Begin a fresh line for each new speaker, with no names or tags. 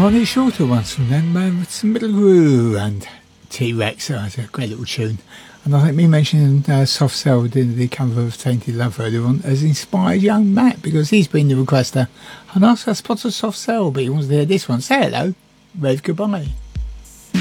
Hardy Shorter ones from them, with some Middle Groove and T-Rex. That's a great little tune. And I think me mentioning Soft Cell did the cover of Tainted Love earlier on has inspired young Matt, because he's been the requester and asked us to spot a Soft Cell, but he wants to hear this one. Say hello, wave goodbye.